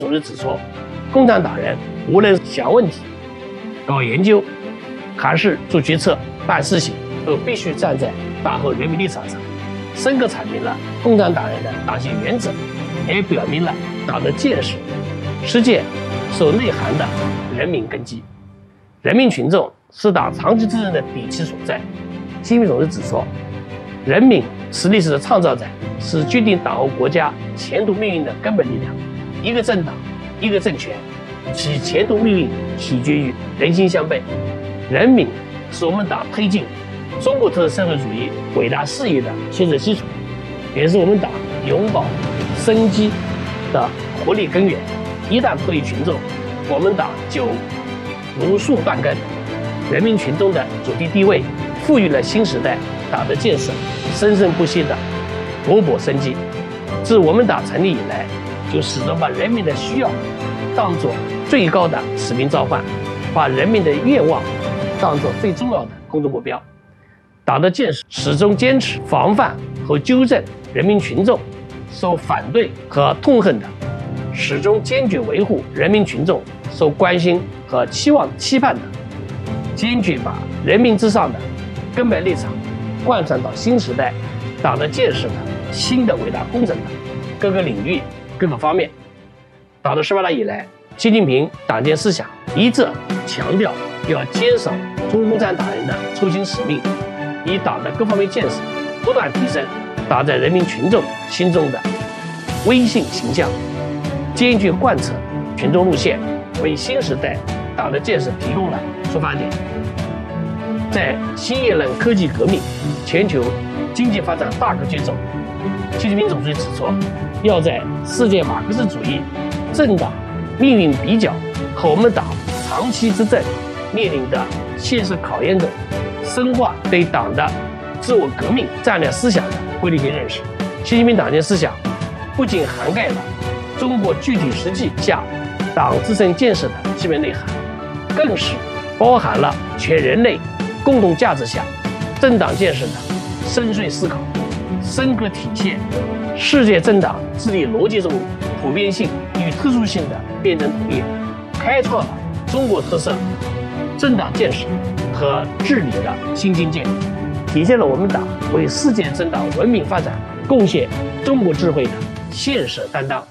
总是指出，共产党人无论想问题、搞研究，还是做决策、办事情，都必须站在党和人民立场上，深刻阐明了共产党人的党性原则，也表明了党的建设实践所内涵的人民根基。人民群众是党长期执政的底气所在。习近平总是指出，人民是历史的创造者，是决定党和国家前途命运的根本力量。一个政党，一个政权，其前途命运取决于人心相悖。人民是我们党推进中国特色社会主义伟大事业的切实基础，也是我们党永葆生机的活力根源。一旦脱离群众，我们党就如树断根。人民群众的主体地位赋予了新时代党的建设生生不息的勃勃生机。自我们党成立以来，就始终把人民的需要当作最高的使命召唤，把人民的愿望当作最重要的工作目标。党的建设始终坚持防范和纠正人民群众所反对和痛恨的，始终坚决维护人民群众所关心和期盼的，坚决把人民至上的根本立场贯穿到新时代党的建设的新的伟大工程的各个领域、各个方面。党的18大以来，习近平党建思想一直强调要坚守中国共产党人的初心使命，以党的各方面建设不断提升党在人民群众心中的威信形象，坚决贯彻群众路线，为新时代党的建设提供了出发点。在新一轮科技革命、全球经济发展大格局中，习近平总书记指出，要在世界马克思主义政党命运比较和我们党长期执政面临的现实考验中，深化对党的自我革命战略思想的规律性认识。习近平党建思想不仅涵盖了中国具体实际下党自身建设的基本内涵，更是包含了全人类共同价值下政党建设的深邃思考，深刻体现世界政党治理逻辑中普遍性与特殊性的辩证统一，开创了中国特色政党建设和治理的新境界，体现了我们党为世界政党文明发展贡献中国智慧的现实担当。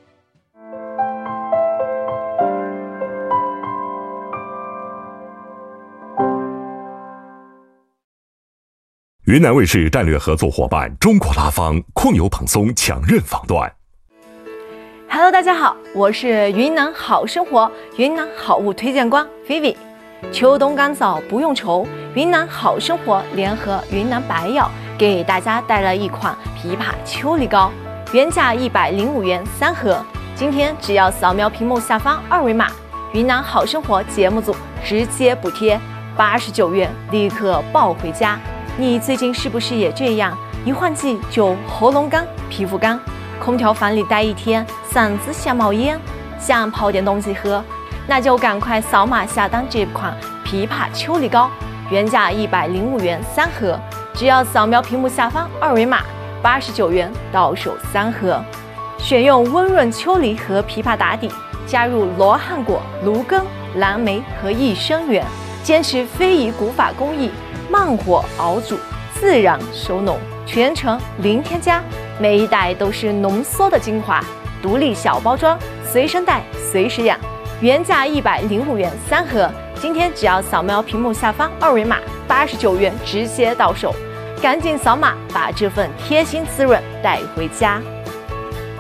云南卫视战略合作伙伴中国拉芳控油蓬松强韧防断。 Hello， 大家好，我是云南好生活云南好物推荐官 Vivi。秋冬干燥不用愁，云南好生活联合云南白药给大家带来一款枇杷秋梨膏，原价105元3盒，今天只要扫描屏幕下方2维码，云南好生活节目组直接补贴89元，立刻抱回家。你最近是不是也这样？一换季就喉咙干、皮肤干，空调房里待一天，嗓子想冒烟，想泡点东西喝，那就赶快扫码下单这款枇杷秋梨膏，原价105元3盒，只要扫描屏幕下方2维码，89元到手3盒。选用温润秋梨和枇杷打底，加入罗汉果、芦根、蓝莓和益生元，坚持非遗古法工艺，慢火熬煮，自然收浓，全程零添加，每一袋都是浓缩的精华，独立小包装，随身带随时养，原价105元3盒，今天只要扫描屏幕下方2维码，89元直接到手，赶紧扫码把这份贴心滋润带回家。